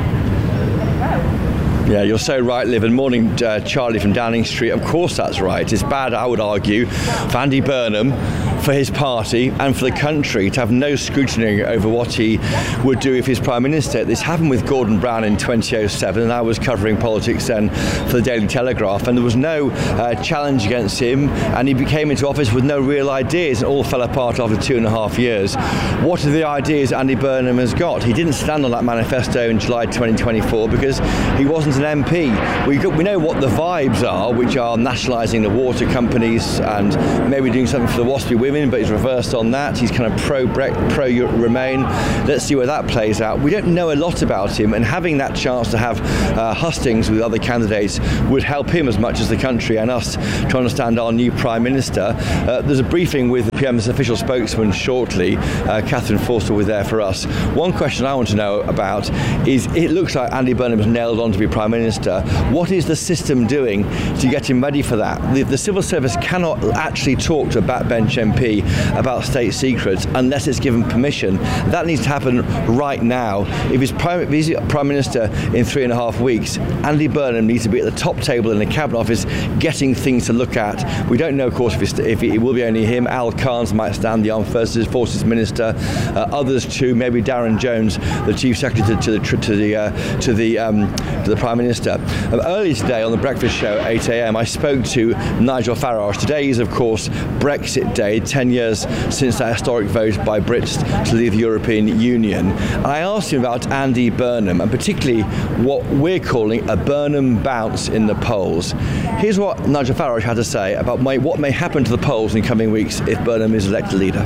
Yeah, you're so right, Liv. And morning, uh, Charlie from Downing Street. Of course that's right. It's bad, I would argue, for Andy Burnham, for his party and for the country to have no scrutiny over what he would do if he's Prime Minister. This happened with Gordon Brown in twenty oh seven, and I was covering politics then for the Daily Telegraph, and there was no uh, challenge against him, and he came into office with no real ideas, and all fell apart after two and a half years. What are the ideas Andy Burnham has got? He didn't stand on that manifesto in July twenty twenty-four because he wasn't an M P. We, we know what the vibes are, which are nationalising the water companies and maybe doing something for the WASPy women, but he's reversed on that. He's kind of pro-Brexit, pro-Remain. Let's see where that plays out. We don't know a lot about him, and having that chance to have uh, hustings with other candidates would help him as much as the country and us to understand our new Prime Minister. Uh, there's a briefing with the P M's official spokesman shortly. Uh, Catherine Forster was there for us. One question I want to know about is, it looks like Andy Burnham has nailed on to be Prime Minister. What is the system doing to get him ready for that? The, the civil service cannot actually talk to a backbench M P about state secrets unless it's given permission. That needs to happen right now. If he's Prime, if he's Prime Minister in three and a half weeks, Andy Burnham needs to be at the top table in the Cabinet Office getting things to look at. We don't know, of course, if, if it will be only him. Al Carnes might stand, the Armed Forces, Forces Minister. Uh, others too, maybe Darren Jones, the Chief Secretary to the to the uh, to the um, to the Prime Minister. Um, earlier today on the Breakfast Show at eight a m, I spoke to Nigel Farage. Today is, of course, Brexit Day, ten years since that historic vote by Brits to leave the European Union. And I asked him about Andy Burnham, and particularly what we're calling a Burnham bounce in the polls. Here's what Nigel Farage had to say about my, what may happen to the polls in the coming weeks if Burnham is elected leader.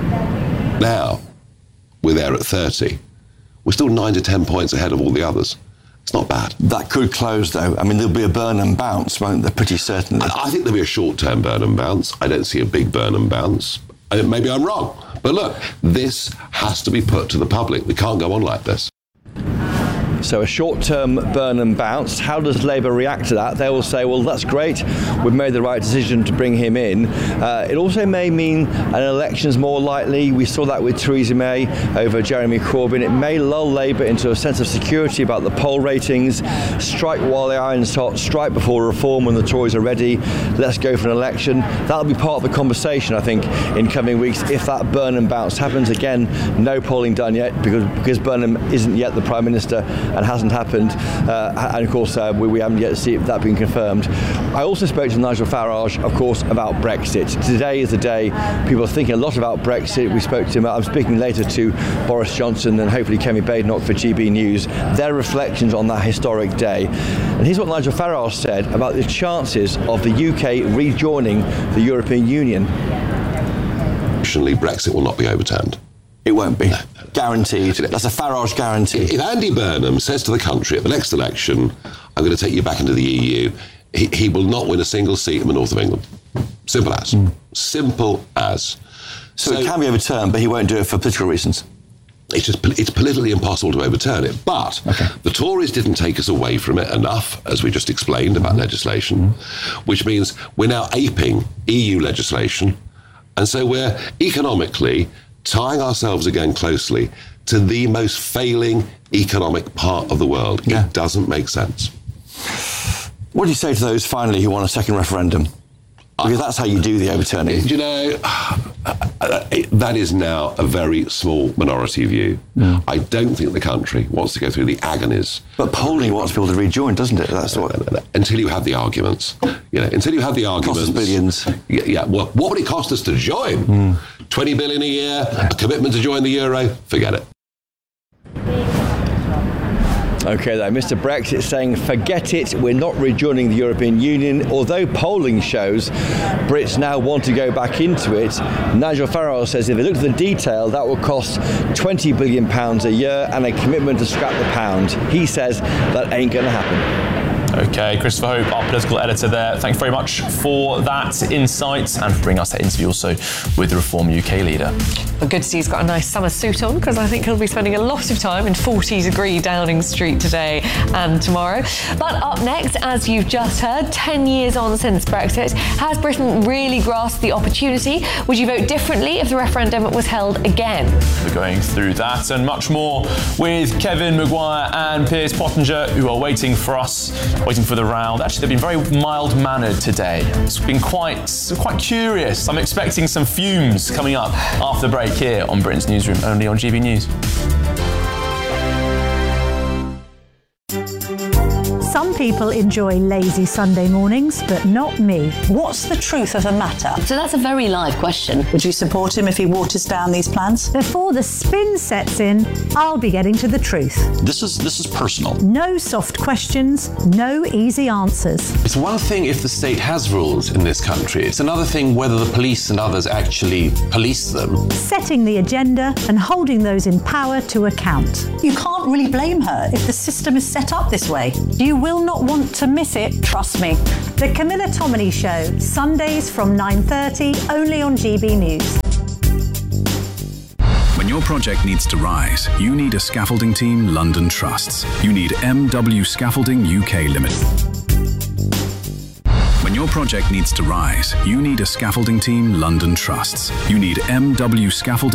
Now, we're there at thirty. We're still nine to ten points ahead of all the others. It's not bad. That could close, though. I mean, there'll be a Burnham bounce, won't there? Pretty certainly. I, I think there'll be a short-term Burnham bounce. I don't see a big Burnham bounce. I, maybe I'm wrong. But look, this has to be put to the public. We can't go on like this. So a short-term Burnham bounce. How does Labour react to that? They will say, well, that's great. We've made the right decision to bring him in. Uh, it also may mean an election's more likely. We saw that with Theresa May over Jeremy Corbyn. It may lull Labour into a sense of security about the poll ratings. Strike while the iron's hot. Strike before reform when the Tories are ready. Let's go for an election. That'll be part of the conversation, I think, in coming weeks if that Burnham bounce happens. Again, no polling done yet because, because Burnham isn't yet the Prime Minister and hasn't happened, uh, and of course uh, we, we haven't yet seen that being confirmed. I also spoke to Nigel Farage, of course, about Brexit. Today is the day people are thinking a lot about Brexit. We spoke to him. I'm speaking later to Boris Johnson and hopefully Kemi Badenoch for G B News. Their reflections on that historic day. And here's what Nigel Farage said about the chances of the U K rejoining the European Union. Unfortunately, Brexit will not be overturned. It won't be. No. Guaranteed. That's a Farage guarantee. If Andy Burnham says to the country at the next election, I'm going to take you back into the E U, he, he will not win a single seat in the north of England. Simple as. Mm. Simple as. So, so it can be overturned, but he won't do it for political reasons. It's just it's politically impossible to overturn it. But okay. The Tories didn't take us away from it enough, as we just explained about mm-hmm. legislation, mm-hmm. which means we're now aping E U legislation. And so we're economically tying ourselves again closely to the most failing economic part of the world. Yeah. It doesn't make sense. What do you say to those, finally, who want a second referendum? Because that's how you do the overturning. You know, uh, it, that is now a very small minority view. Yeah. I don't think the country wants to go through the agonies. But polling wants people to rejoin, doesn't it? That's what. Until you have the arguments, you know, until you have the arguments. Costs billions. Yeah, yeah. Well, what would it cost us to join? Mm. twenty billion a year, a commitment to join the euro. Forget it. OK, though, Mister Brexit saying, forget it, we're not rejoining the European Union. Although polling shows Brits now want to go back into it, Nigel Farage says if they look at the detail, that will cost twenty billion pounds a year and a commitment to scrap the pound. He says that ain't going to happen. OK, Christopher Hope, our political editor there. Thank you very much for that insight and for bringing us that interview also with the Reform U K leader. Well, good to see he's got a nice summer suit on, because I think he'll be spending a lot of time in forty degree Downing Street today and tomorrow. But up next, as you've just heard, ten years on since Brexit, has Britain really grasped the opportunity? Would you vote differently if the referendum was held again? We're going through that and much more with Kevin Maguire and Piers Pottinger, who are waiting for us, waiting for the round. Actually, they've been very mild-mannered today. It's been quite, quite curious. I'm expecting some fumes coming up after the break here on Britain's Newsroom, only on G B News. Some people enjoy lazy Sunday mornings, but not me. What's the truth of the matter? So that's a very live question. Would you support him if he waters down these plans? Before the spin sets in, I'll be getting to the truth. This is this is personal. No soft questions, no easy answers. It's one thing if the state has rules in this country. It's another thing whether the police and others actually police them. Setting the agenda and holding those in power to account. You can't really blame her if the system is set up this way. You will not want to miss it, trust me. The Camilla Tominey Show, Sundays from nine thirty, only on G B News. When your project needs to rise, you need a scaffolding team London trusts. You need M W Scaffolding U K Limited. When your project needs to rise, you need a scaffolding team London trusts. You need M W Scaffolding